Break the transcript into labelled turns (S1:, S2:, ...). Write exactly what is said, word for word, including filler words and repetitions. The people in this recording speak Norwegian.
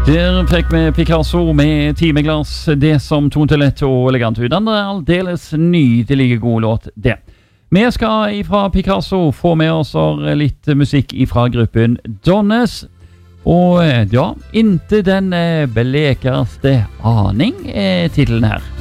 S1: Der fikk vi Picasso med timeglass, det som tonte lett og elegant ut. Den er aldeles nydelige god låt, det. Vi skal fra Picasso få med oss litt musikk fra gruppen Donnes. Og ja, inntil den blekeste aning er titelen her.